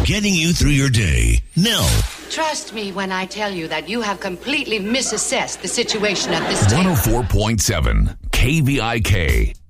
getting you through your day. Nell. Trust me when I tell you that you have completely misassessed the situation at this time. 104.7 KVIK.